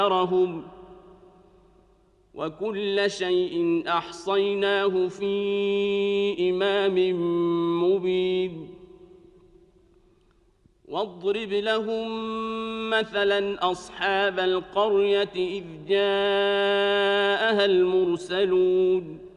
أكثرهم وكل شيء أحصيناه في إمام مبين واضرب لهم مثلا أصحاب القرية إذ جاءها المرسلون